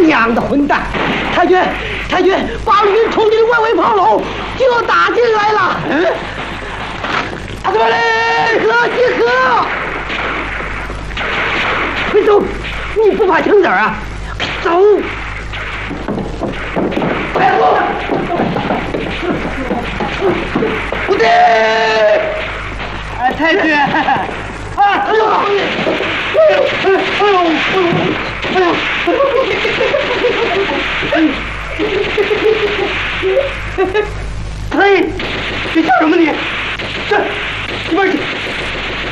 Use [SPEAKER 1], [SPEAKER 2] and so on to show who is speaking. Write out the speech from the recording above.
[SPEAKER 1] 娘的混蛋！太君，太君，八路军冲进外围炮楼，就打进来了。怎么嘞？集合！快走！你不怕枪子啊？走！快走！不对！太君！哎呦！哎呦！哎呦！